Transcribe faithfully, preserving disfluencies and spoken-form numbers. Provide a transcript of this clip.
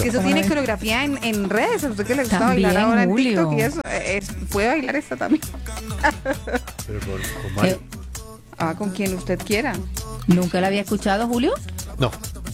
Es que eso ¿Cómo tiene no? coreografía en, en redes. A usted que le gusta También, bailar ahora en Julio. TikTok y eso, es, puede bailar esta también. Pero con, con Mario. Ah, con quien usted quiera. ¿Nunca la había escuchado, Julio? No.